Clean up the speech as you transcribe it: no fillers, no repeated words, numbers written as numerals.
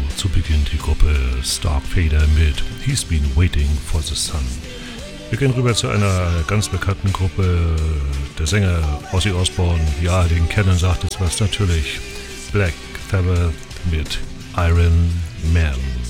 zu Beginn die Gruppe Starkfader mit He's Been Waiting for the Sun. Wir gehen rüber zu einer ganz bekannten Gruppe, der Sänger Ozzy Osbourne, ja, den kennen, sagt es was natürlich, Black Sabbath mit Iron Man.